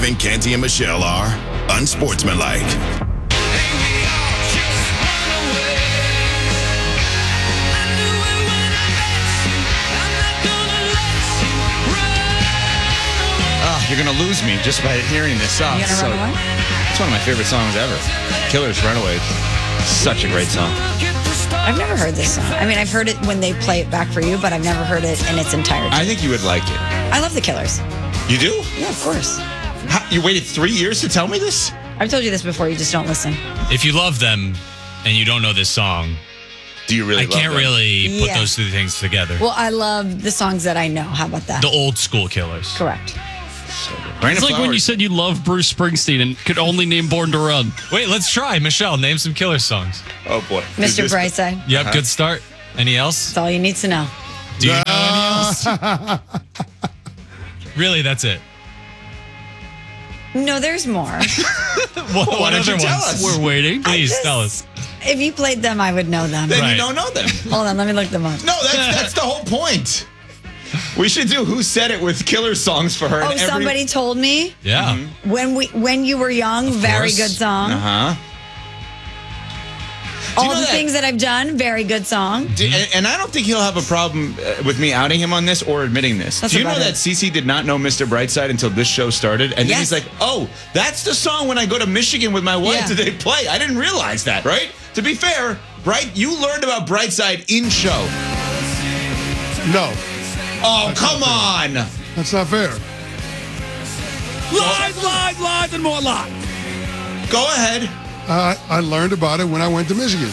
Kevin, Canty, and Michelle are unsportsmanlike. You're going to lose me just by hearing this song. You gonna run away? It's one of my favorite songs ever. Killers, Runaway. Such a great song. I've never heard this song. I mean, I've heard it when they play it back for you, but I've never heard it in its entirety. I think you would like it. I love the Killers. You do? Yeah, of course. You waited 3 years to tell me this? I've told you this before. You just don't listen. If you love them and you don't know this song, do you really I can't really put those two things together. Well, I love the songs that I know. How about that? The old school Killers. Correct. It's like when you said you love Bruce Springsteen and could only name Born to Run. Wait, let's try. Michelle, name some Killer songs. Oh, boy. Mr. Brightside. Yep, good start. Any else? That's all you need to know. Do you know any else? Really, that's it? No, there's more. What don't other you tell ones? us? We're waiting. Please tell us. If you played them, I would know them. Then you don't know them. Hold on, let me look them up. No, that's the whole point. We should do Who Said It with Killer songs for her. Oh, somebody told me. Yeah. When you were young, very course. good song. Uh-huh. All the things that I've done, very good song. And I don't think he'll have a problem with me outing him on this or admitting this. That's Do you know about that it. Cece did not know Mr. Brightside until this show started? And then Yes. he's like, oh, that's the song when I go to Michigan with my wife Yeah. that they play. I didn't realize that, right? To be fair, you learned about Brightside in show. No, Oh, come on. that's not fair. Lies, and more lies. Go ahead. I learned about it when I went to Michigan.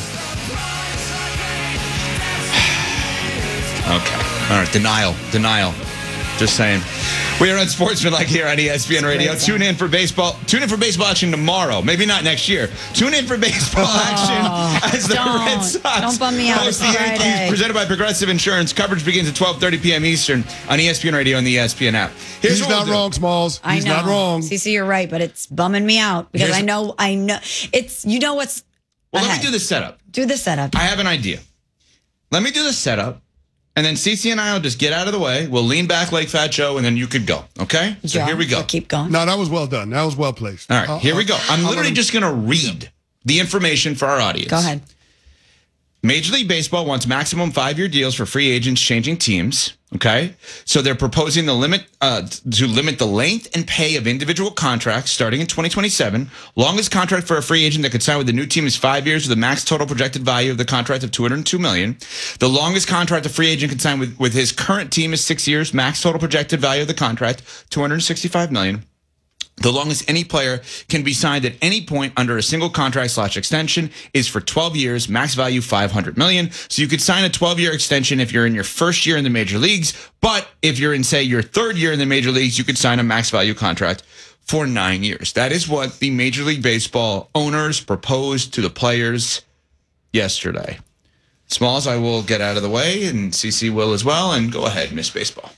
Okay. All right. Denial. Just saying. We are on Sportsmanlike here on ESPN Radio. Tune in for baseball. Tune in for baseball action tomorrow. Maybe not next year. Tune in for baseball action as the Red Sox Don't bum me out. host the It's Yankees. Friday. Presented by Progressive Insurance. Coverage begins at 12:30 p.m. Eastern on ESPN Radio and the ESPN app. Here's He's what we'll not do. wrong, Smalls. I He's know. not wrong. Cece, you're right, but it's bumming me out because Here's- I know it's what's Well, let ahead. me do the setup. Do the setup. I have an idea. Let me do the setup. And then Cece and I will just get out of the way. We'll lean back like Fat Joe, and then you could go. Okay? So Joe, here we go. so keep going. No, that was well done. That was well placed. All right, here we go. I'm I'll literally let him- just going to read the information for our audience. Go ahead. Major League Baseball wants maximum 5-year deals for free agents changing teams. Okay, so they're proposing to limit the length and pay of individual contracts starting in 2027. Longest contract for a free agent that could sign with the new team is 5 years with a max total projected value of the contract of $202 million. The longest contract a free agent can sign with his current team is 6 years, max total projected value of the contract $265 million. The longest any player can be signed at any point under a single contract/extension is for 12 years, max value $500 million. So you could sign a 12-year extension if you're in your first year in the major leagues. But if you're in, say, your third year in the major leagues, you could sign a max value contract for 9 years. That is what the Major League Baseball owners proposed to the players yesterday. Smalls, I will get out of the way, and CC will as well. And go ahead, Miss Baseball.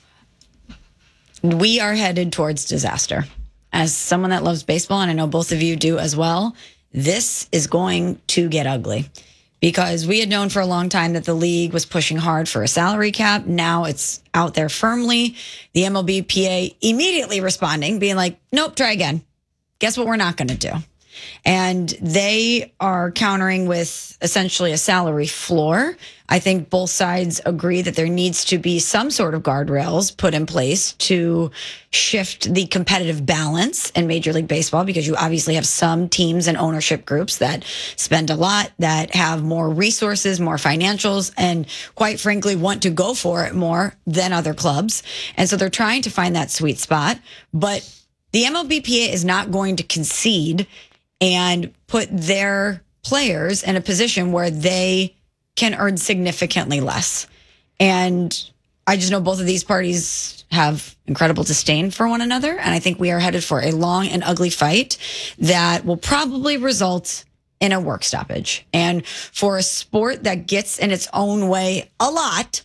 We are headed towards disaster. As someone that loves baseball, and I know both of you do as well, this is going to get ugly because we had known for a long time that the league was pushing hard for a salary cap. Now it's out there firmly. The MLBPA immediately responding, being like, nope, try again. Guess what we're not going to do? And they are countering with essentially a salary floor. I think both sides agree that there needs to be some sort of guardrails put in place to shift the competitive balance in Major League Baseball, because you obviously have some teams and ownership groups that spend a lot, that have more resources, more financials, and quite frankly want to go for it more than other clubs. And so they're trying to find that sweet spot. But the MLBPA is not going to concede and put their players in a position where they can earn significantly less. And I just know both of these parties have incredible disdain for one another. And I think we are headed for a long and ugly fight that will probably result in a work stoppage. And for a sport that gets in its own way a lot,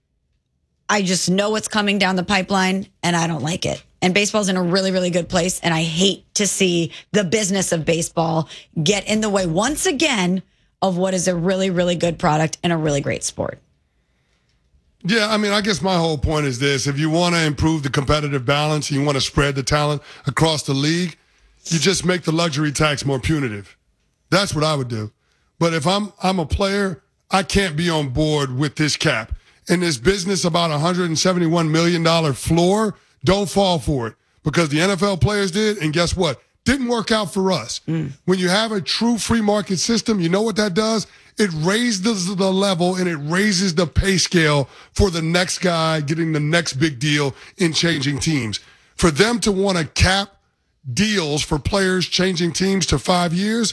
I just know what's coming down the pipeline and I don't like it. And baseball's in a really, really good place. And I hate to see the business of baseball get in the way once again of what is a really, really good product and a really great sport. Yeah, I mean, I guess my whole point is this. If you want to improve the competitive balance, you want to spread the talent across the league, you just make the luxury tax more punitive. That's what I would do. But if I'm a player, I can't be on board with this cap. In this business about $171 million floor, don't fall for it. Because the NFL players did, and guess what? Didn't work out for us. When you have a true free market system, you know what that does? It raises the level and it raises the pay scale for the next guy getting the next big deal in changing teams. For them to want to cap deals for players changing teams to 5 years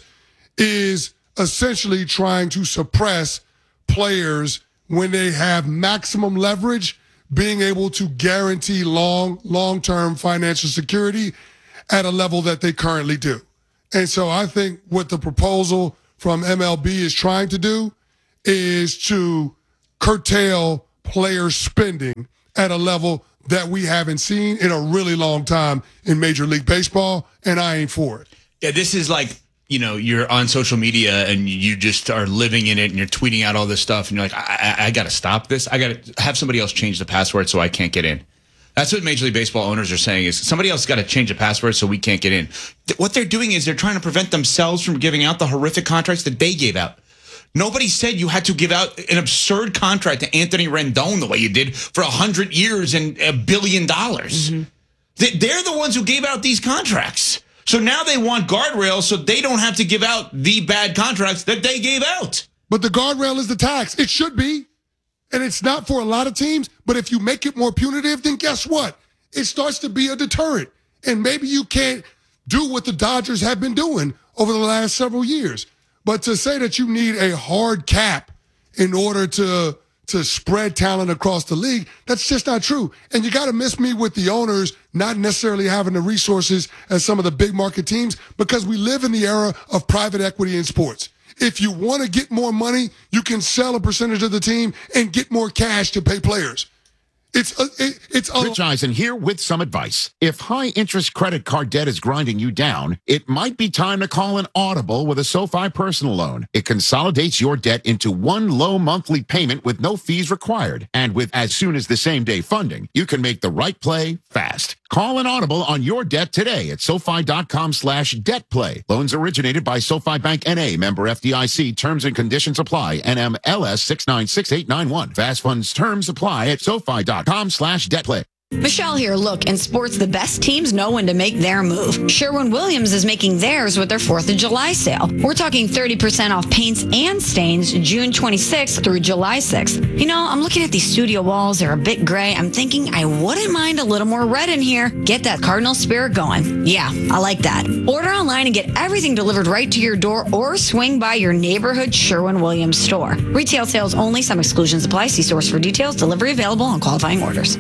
is essentially trying to suppress players when they have maximum leverage, being able to guarantee long-term financial security at a level that they currently do. And so I think what the proposal from MLB is trying to do is to curtail player spending at a level that we haven't seen in a really long time in Major League Baseball, and I ain't for it. Yeah, this is like, you're on social media and you just are living in it and you're tweeting out all this stuff and you're like, I got to stop this. I got to have somebody else change the password so I can't get in. That's what Major League Baseball owners are saying is somebody else got to change the password so we can't get in. What they're doing is they're trying to prevent themselves from giving out the horrific contracts that they gave out. Nobody said you had to give out an absurd contract to Anthony Rendon the way you did for 100 years and $1 billion. Mm-hmm. They're the ones who gave out these contracts. So now they want guardrails so they don't have to give out the bad contracts that they gave out. But the guardrail is the tax. It should be. And it's not for a lot of teams, but if you make it more punitive, then guess what? It starts to be a deterrent. And maybe you can't do what the Dodgers have been doing over the last several years. But to say that you need a hard cap in order to spread talent across the league, that's just not true. And you got to miss me with the owners not necessarily having the resources as some of the big market teams, because we live in the era of private equity in sports. If you want to get more money, you can sell a percentage of the team and get more cash to pay players. Rich Eisen here with some advice. If high-interest credit card debt is grinding you down, it might be time to call an Audible with a SoFi personal loan. It consolidates your debt into one low monthly payment with no fees required. And with as soon as the same-day funding, you can make the right play fast. Call an Audible on your debt today at SoFi.com/debtplay. Loans originated by SoFi Bank N.A., member FDIC. Terms and conditions apply. NMLS 696891. Fast funds terms apply at SoFi.com/debtplay. Michelle here. Look, in sports, the best teams know when to make their move. Sherwin-Williams is making theirs with their 4th of July sale. We're talking 30% off paints and stains June 26th through July 6th. I'm looking at these studio walls. They're a bit gray. I'm thinking I wouldn't mind a little more red in here. Get that Cardinal spirit going. Yeah, I like that. Order online and get everything delivered right to your door or swing by your neighborhood Sherwin-Williams store. Retail sales only. Some exclusions apply. See stores for details. Delivery available on qualifying orders.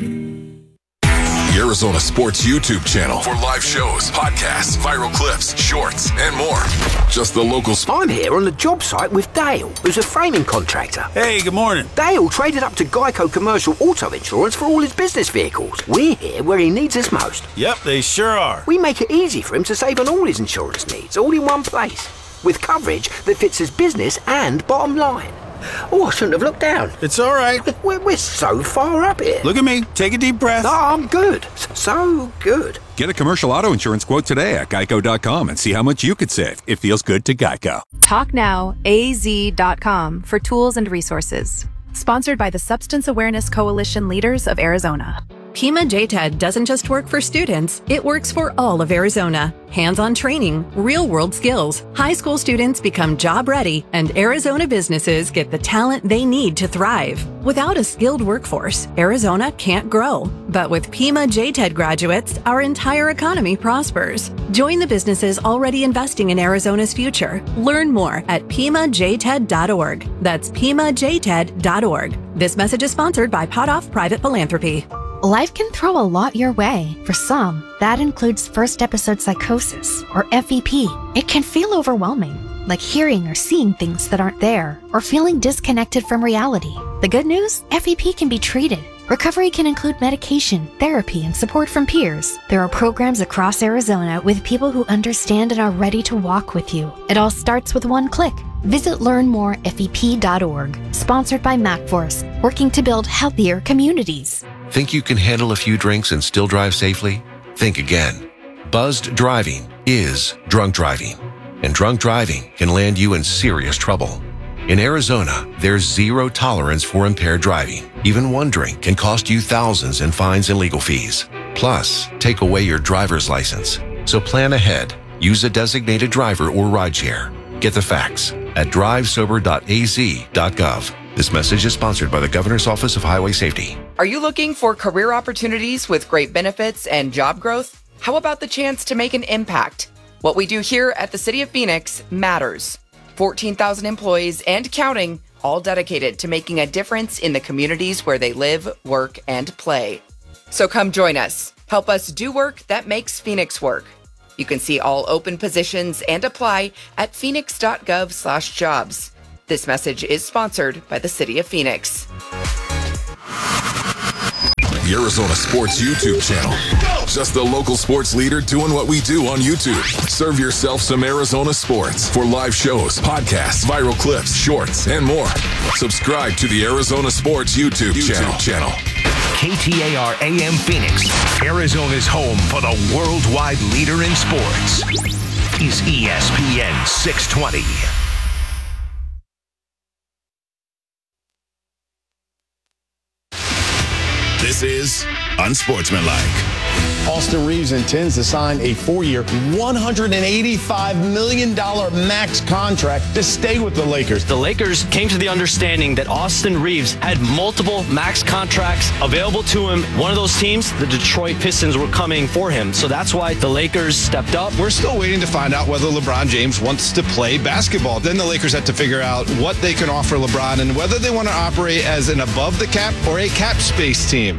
The Arizona Sports YouTube channel for live shows, podcasts, viral clips, shorts, and more. Just the local. I'm here on the job site with Dale, who's a framing contractor. Hey, good morning. Dale traded up to Geico Commercial Auto Insurance for all his business vehicles. We're here where he needs us most. Yep, they sure are. We make it easy for him to save on all his insurance needs, all in one place, with coverage that fits his business and bottom line. Oh, I shouldn't have looked down. It's all right. We're so far up here. Look at me. Take a deep breath. No, I'm good. So good. Get a commercial auto insurance quote today at geico.com and see how much you could save. It feels good to Geico. TalkNowAZ.com for tools and resources. Sponsored by the Substance Awareness Coalition Leaders of Arizona. Pima JTED doesn't just work for students, it works for all of Arizona. Hands-on training, real-world skills, high school students become job-ready, and Arizona businesses get the talent they need to thrive. Without a skilled workforce, Arizona can't grow. But with Pima JTED graduates, our entire economy prospers. Join the businesses already investing in Arizona's future. Learn more at PimaJTED.org. That's PimaJTED.org. This message is sponsored by Potoff Private Philanthropy. Life can throw a lot your way. For some, that includes first episode psychosis, or FEP. It can feel overwhelming, like hearing or seeing things that aren't there, or feeling disconnected from reality. The good news? FEP can be treated. Recovery can include medication, therapy, and support from peers. There are programs across Arizona with people who understand and are ready to walk with you. It all starts with one click. Visit learnmorefep.org. Sponsored by MacForce, working to build healthier communities. Think you can handle a few drinks and still drive safely? Think again. Buzzed driving is drunk driving, and drunk driving can land you in serious trouble. In Arizona, there's zero tolerance for impaired driving. Even one drink can cost you thousands in fines and legal fees. Plus, take away your driver's license. So plan ahead. Use a designated driver or rideshare. Get the facts at drivesober.az.gov. This message is sponsored by the Governor's Office of Highway Safety. Are you looking for career opportunities with great benefits and job growth? How about the chance to make an impact? What we do here at the City of Phoenix matters. 14,000 employees and counting, all dedicated to making a difference in the communities where they live, work, and play. So come join us. Help us do work that makes Phoenix work. You can see all open positions and apply at phoenix.gov/jobs. This message is sponsored by the City of Phoenix. The Arizona Sports YouTube channel. Just the local sports leader doing what we do on YouTube. Serve yourself some Arizona sports for live shows, podcasts, viral clips, shorts, and more. Subscribe to the Arizona Sports YouTube channel. KTAR AM Phoenix, Arizona's home for the worldwide leader in sports, is ESPN 620. This is Unsportsmanlike. Austin Reeves intends to sign a 4-year, $185 million max contract to stay with the Lakers. The Lakers came to the understanding that Austin Reeves had multiple max contracts available to him. One of those teams, the Detroit Pistons, were coming for him. So that's why the Lakers stepped up. We're still waiting to find out whether LeBron James wants to play basketball. Then the Lakers have to figure out what they can offer LeBron and whether they want to operate as an above the cap or a cap space team.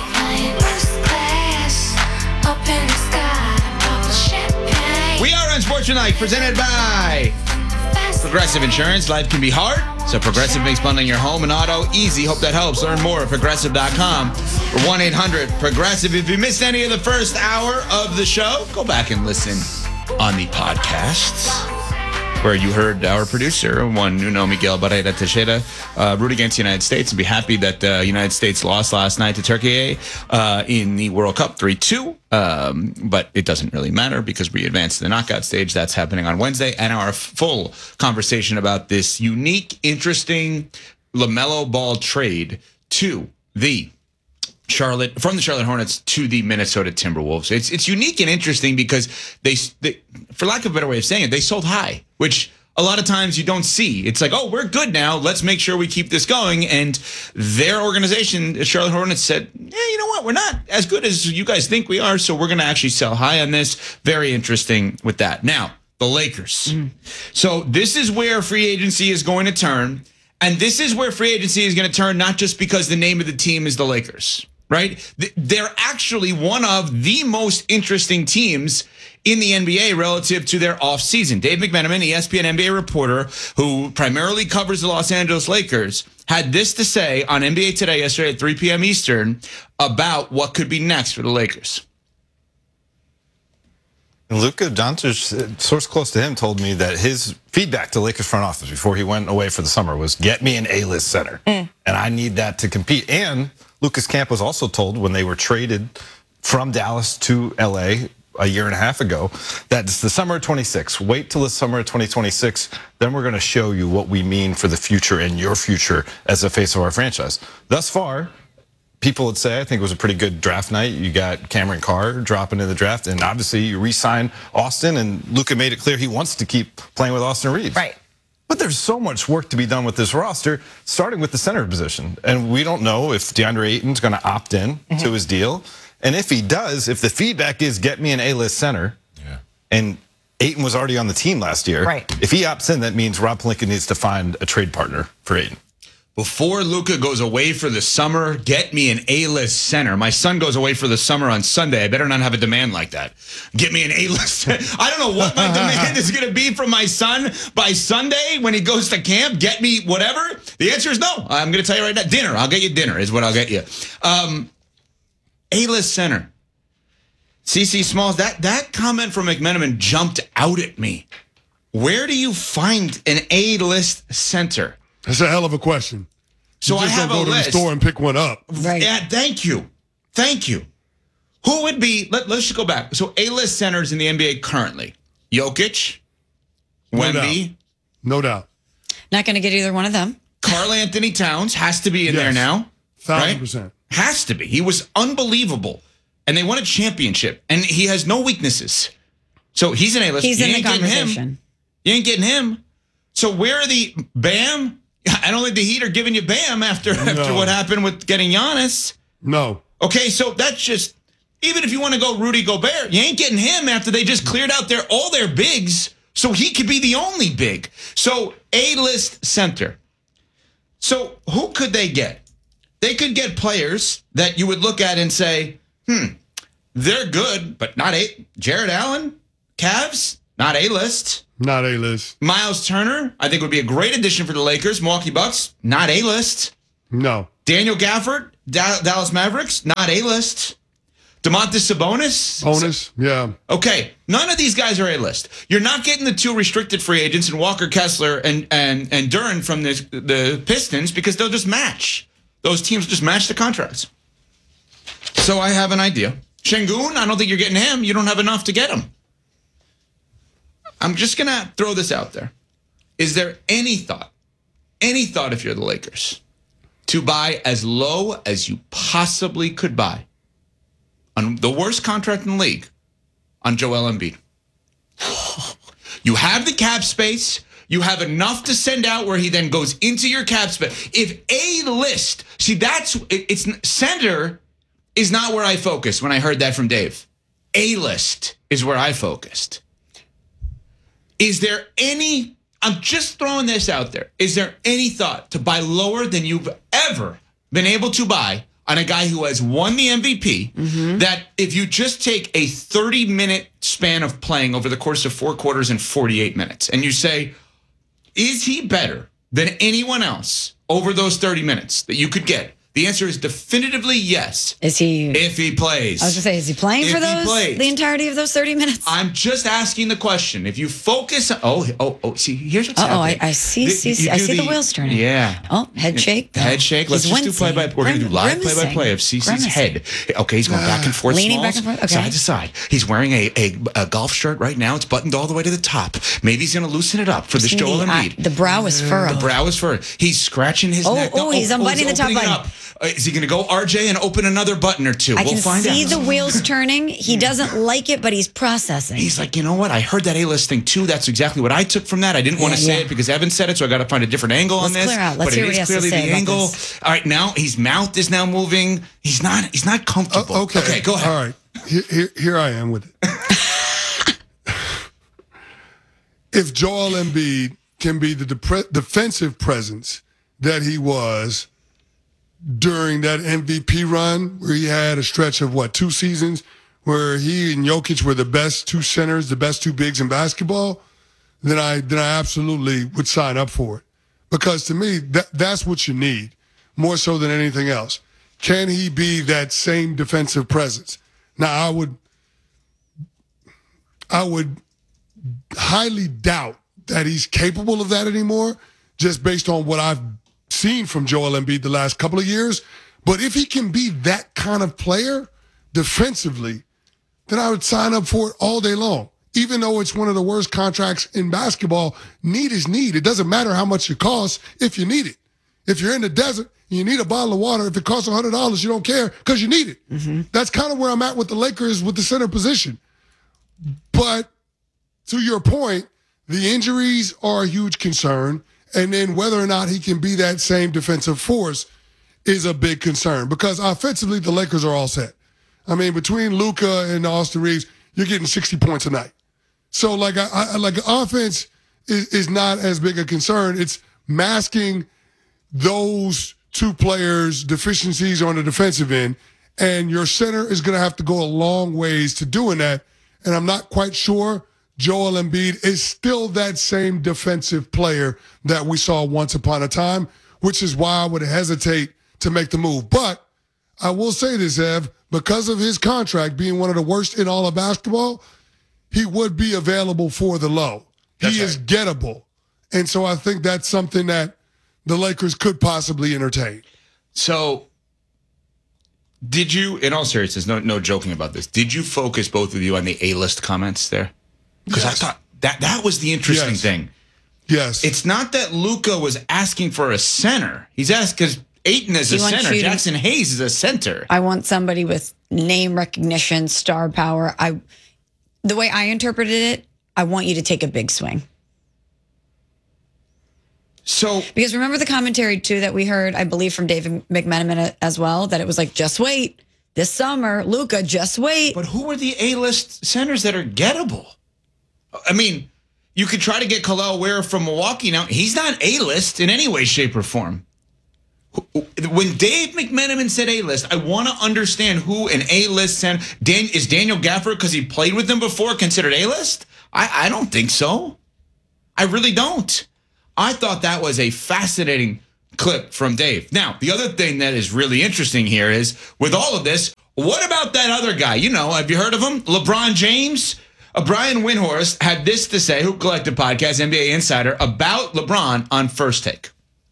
We are Unsportsmanlike, presented by Progressive Insurance. Life can be hard, so Progressive makes bundling your home and auto easy. Hope that helps. Learn more at Progressive.com or 1-800-PROGRESSIVE. If you missed any of the first hour of the show, go back and listen on the podcasts, where you heard our producer, Juan Nuno Miguel Barrera Teixeira, root against the United States and be happy that the United States lost last night to Turkey in the World Cup 3-2. But it doesn't really matter because we advanced to the knockout stage. That's happening on Wednesday. And our full conversation about this unique, interesting LaMelo Ball trade to the from the Charlotte Hornets to the Minnesota Timberwolves. It's unique and interesting because they, for lack of a better way of saying it, they sold high, which a lot of times you don't see. It's like, oh, we're good now. Let's make sure we keep this going. And their organization, the Charlotte Hornets, said, yeah, you know what? We're not as good as you guys think we are, so we're going to actually sell high on this. Very interesting with that. Now, the Lakers. So this is where free agency is going to turn. And this is where free agency is going to turn not just because the name of the team is the Lakers. Right? They're actually one of the most interesting teams in the NBA relative to their offseason. Dave McMenamin, ESPN NBA reporter who primarily covers the Los Angeles Lakers, had this to say on NBA Today yesterday at 3 p.m. Eastern about what could be next for the Lakers. Luka Doncic, source close to him, told me that his feedback to Lakers front office before he went away for the summer was, get me an A-list center. And I need that to compete. And Lucas Camp was also told when they were traded from Dallas to LA a year and a half ago that it's the summer of 26. Wait till the summer of 2026. Then we're going to show you what we mean for the future and your future as a face of our franchise. Thus far, people would say, I think it was a pretty good draft night. You got Cameron Carr dropping in the draft, and obviously you re-signed Austin, and Luka made it clear he wants to keep playing with Austin Reeves. Right. But there's so much work to be done with this roster, starting with the center position. And we don't know if DeAndre Ayton's going to opt in to his deal. And if he does, if the feedback is get me an A-list center, and Ayton was already on the team last year. Right. If he opts in, that means Rob Pelinka needs to find a trade partner for Ayton. Before Luka goes away for the summer, get me an A-list center. My son goes away for the summer on Sunday. I better not have a demand like that. Get me an A-list center. I don't know what my demand is going to be from my son by Sunday when he goes to camp. Get me whatever. The answer is no. I'm going to tell you right now. Dinner. I'll get you dinner is what I'll get you. A-list center. CeCe Smalls, that comment from McMenamin jumped out at me. where do you find an A-list center? That's a hell of a question. So I have a list. Go to the store and pick one up. Right. Yeah, thank you. Who would be, let's just go back. So A-list centers in the NBA currently. Jokic, Wemby. No doubt. Not going to get either one of them. Karl Anthony Towns has to be in there now. 1,000%. Right? Has to be. He was unbelievable. And they won a championship. And he has no weaknesses. So he's an A-list. He's in the conversation. You ain't getting him. So where are the Bam? I don't think the Heat are giving you Bam after what happened with getting Giannis. No. Okay, so that's just, even if you want to go Rudy Gobert, you ain't getting him after they just cleared out all their bigs, so he could be the only big. So A-list center. So who could they get? They could get players that you would look at and say, they're good, but not Jared Allen, Cavs, not A-list. Not A-list. Miles Turner, I think would be a great addition for the Lakers. Milwaukee Bucks, not A-list. No. Daniel Gafford, Dallas Mavericks, not A-list. Domantas Sabonis. Yeah. Okay, none of these guys are A-list. You're not getting the two restricted free agents and Walker Kessler and Duren from the Pistons because they'll just match. Those teams just match the contracts. So I have an idea. Şengün, I don't think you're getting him. You don't have enough to get him. I'm just going to throw this out there. Is there any thought if you're the Lakers, to buy as low as you possibly could buy on the worst contract in the league on Joel Embiid? You have the cap space. You have enough to send out where he then goes into your cap space. If A-list, see, it's center is not where I focused when I heard that from Dave. A-list is where I focused. Is there any, I'm just throwing this out there, is there any thought to buy lower than you've ever been able to buy on a guy who has won the MVP, that if you just take a 30-minute span of playing over the course of 4 quarters and 48 minutes, and you say, is he better than anyone else over those 30 minutes that you could get? The answer is definitively yes. Is he? If he plays. I was going to say, is he playing for the entirety of those 30 minutes? I'm just asking the question. If you focus, see, here's what's happening. I see the wheels turning. Yeah. Oh, head shake. Head shake. Let's just do play-by-play. We're going to do live play-by-play of CeCe's head. Okay, he's going back and forth. Leaning back and forth, okay. Side to side. He's wearing a golf shirt right now. It's buttoned all the way to the top. Maybe he's going to loosen it up for this Joel Embiid. The brow is furrowed. The brow is furrowed. He's scratching his neck. He's unbuttoning the top button. Is he going to go RJ and open another button or two? We'll find out. I can see the wheels turning. He doesn't like it, but he's processing. He's like, you know what? I heard that A-list thing too. That's exactly what I took from that. I didn't want to say it because Evan said it, so I got to find a different angle on this. Let's clear out. Let's hear what he has to say about this. All right, now his mouth is now moving. He's not comfortable. Okay, go ahead. All right, here I am with it. If Joel Embiid can be the defensive presence that he was during that MVP run, where he had a stretch of 2 seasons where he and Jokic were the best 2 centers, the best 2 bigs in basketball, then I absolutely would sign up for it. Because to me, that's what you need, more so than anything else. Can he be that same defensive presence? Now, I would highly doubt that he's capable of that anymore, just based on what I've seen from Joel Embiid the last couple of years. But if he can be that kind of player defensively, then I would sign up for it all day long. Even though it's one of the worst contracts in basketball, need is need. It doesn't matter how much it costs if you need it. If you're in the desert and you need a bottle of water, if it costs $100, you don't care because you need it. That's kind of where I'm at with the Lakers with the center position. But to your point, the injuries are a huge concern. And then whether or not he can be that same defensive force is a big concern because offensively, the Lakers are all set. I mean, between Luka and Austin Reeves, you're getting 60 points a night. So like offense is not as big a concern. It's masking those 2 players' deficiencies on the defensive end. And your center is going to have to go a long ways to doing that. And I'm not quite sure Joel Embiid is still that same defensive player that we saw once upon a time, which is why I would hesitate to make the move. But I will say this, Ev, because of his contract being one of the worst in all of basketball, he would be available for the low. He is gettable. And so I think that's something that the Lakers could possibly entertain. So did you, in all seriousness, no joking about this, did you focus, both of you, on the A-list comments there? Because I thought that was the interesting thing. Yes. It's not that Luka was asking for a center. He's asked because Ayton is a center. Jackson Hayes is a center. I want somebody with name recognition, star power. The way I interpreted it, I want you to take a big swing. So, because remember the commentary too that we heard, I believe, from David McMenamin as well, that it was like, just wait this summer, Luka, just wait. But who are the A-list centers that are gettable? I mean, you could try to get Khalil Ware from Milwaukee now. He's not A-list in any way, shape, or form. When Dave McMenamin said A-list, I want to understand who an A-list center is. Daniel Gafford, because he played with them before, considered A-list? I don't think so. I really don't. I thought that was a fascinating clip from Dave. Now, the other thing that is really interesting here is, with all of this, what about that other guy? You know, have you heard of him? LeBron James? Brian Windhorst had this to say, Hoop Collective Podcast, NBA Insider, about LeBron on First Take.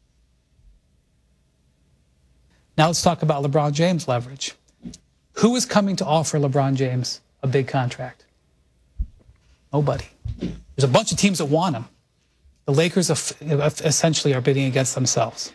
Now let's talk about LeBron James leverage. Who is coming to offer LeBron James a big contract? Nobody. There's a bunch of teams that want him. The Lakers essentially are bidding against themselves.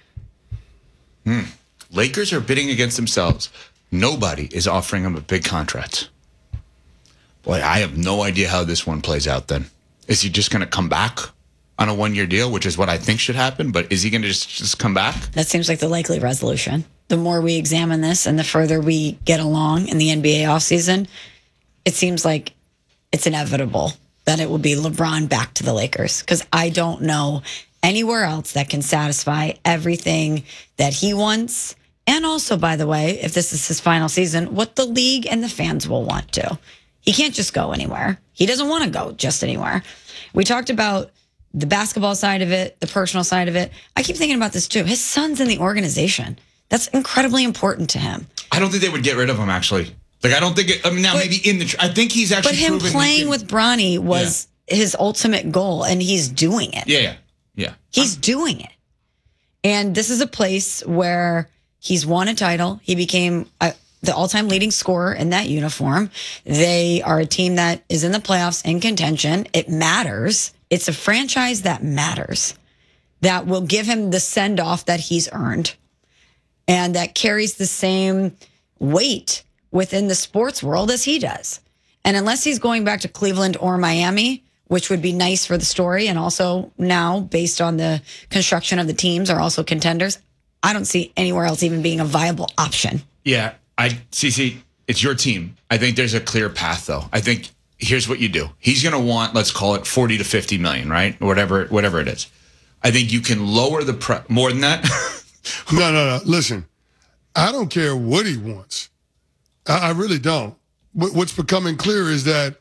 Lakers are bidding against themselves. Nobody is offering him a big contract. Boy, I have no idea how this one plays out then. Is he just going to come back on a one-year deal, which is what I think should happen? But is he going to just come back? That seems like the likely resolution. The more we examine this and the further we get along in the NBA offseason, it seems like it's inevitable that it will be LeBron back to the Lakers, because I don't know anywhere else that can satisfy everything that he wants. And also, by the way, if this is his final season, what the league and the fans will want to. He can't just go anywhere. He doesn't want to go just anywhere. We talked about the basketball side of it, the personal side of it. I keep thinking about this too. His son's in the organization. That's incredibly important to him. I don't think they would get rid of him, actually. Like, I don't think it, I mean, now maybe in the, I think he's actually But him playing with Bronny was his ultimate goal, and he's doing it. Yeah. He's doing it. And this is a place where he's won a title. He became the all-time leading scorer in that uniform. They are a team that is in the playoffs, in contention. It matters. It's a franchise that matters, that will give him the send-off that he's earned, and that carries the same weight within the sports world as he does. And unless he's going back to Cleveland or Miami, which would be nice for the story, and also now, based on the construction of the teams, are also contenders, I don't see anywhere else even being a viable option. Yeah, CC, it's your team. I think there's a clear path, though. I think here's what you do. He's going to want, let's call it 40 to 50 million, right? Whatever it is. I think you can lower the more than that. No. Listen, I don't care what he wants. I really don't. What's becoming clear is that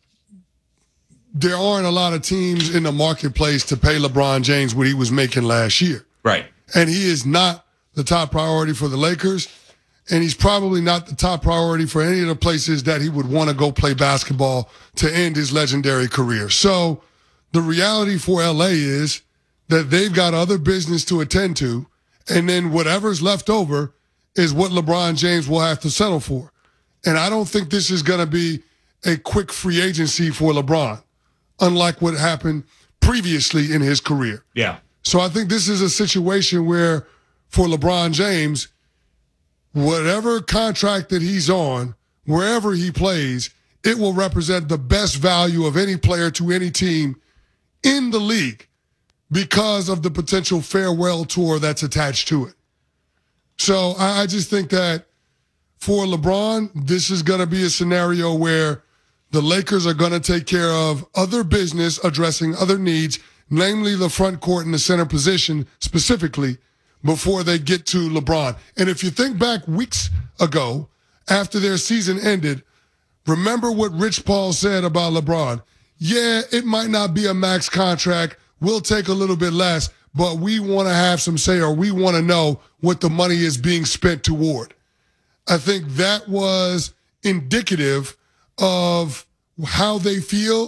there aren't a lot of teams in the marketplace to pay LeBron James what he was making last year. Right. And he is not the top priority for the Lakers. And he's probably not the top priority for any of the places that he would want to go play basketball to end his legendary career. So the reality for LA is that they've got other business to attend to. And then whatever's left over is what LeBron James will have to settle for. And I don't think this is going to be a quick free agency for LeBron, unlike what happened previously in his career. Yeah. So I think this is a situation where, for LeBron James, whatever contract that he's on, wherever he plays, it will represent the best value of any player to any team in the league because of the potential farewell tour that's attached to it. So I just think that for LeBron, this is going to be a scenario where the Lakers are going to take care of other business, addressing other needs, namely the front court and the center position specifically, before they get to LeBron. And if you think back weeks ago, after their season ended, remember what Rich Paul said about LeBron. Yeah, it might not be a max contract. We'll take a little bit less, but we want to have some say, or we want to know what the money is being spent toward. I think that was indicative of how they feel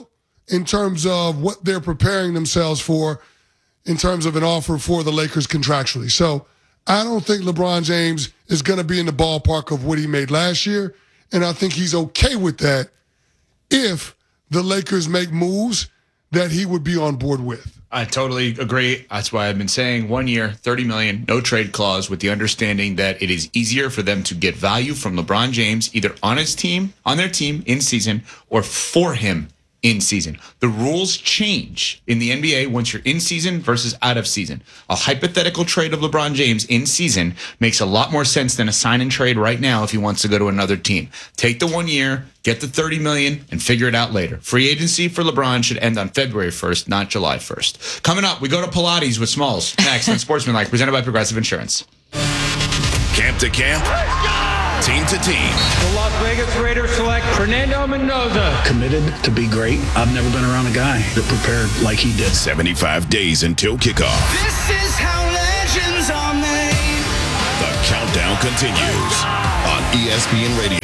in terms of what they're preparing themselves for in terms of an offer for the Lakers contractually. So I don't think LeBron James is going to be in the ballpark of what he made last year, and I think he's okay with that if the Lakers make moves that he would be on board with. I totally agree. That's why I've been saying 1 year, $30 million, no trade clause, with the understanding that it is easier for them to get value from LeBron James either on his team, on their team in season, or for him in season. The rules change in the NBA once you're in season versus out of season. A hypothetical trade of LeBron James in season makes a lot more sense than a sign and trade right now if he wants to go to another team. Take the 1 year, get the $30 million, and figure it out later. Free agency for LeBron should end on February 1st, not July 1st. Coming up, we go to Pilates with Smalls next on Sportsmanlike, presented by Progressive Insurance. Camp to camp. Team to team. The Las Vegas Raiders select Fernando Mendoza. Committed to be great. I've never been around a guy that prepared like he did. 75 days until kickoff. This is how legends are made. The countdown continues on ESPN Radio.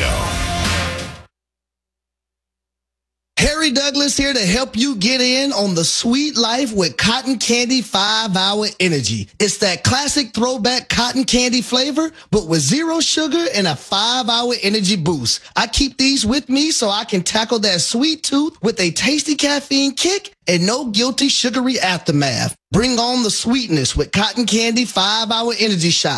Harry Douglas here to help you get in on the sweet life with Cotton Candy 5-Hour Energy. It's that classic throwback cotton candy flavor, but with 0 sugar and a 5-hour energy boost. I keep these with me so I can tackle that sweet tooth with a tasty caffeine kick and no guilty sugary aftermath. Bring on the sweetness with Cotton Candy 5-Hour Energy Shot.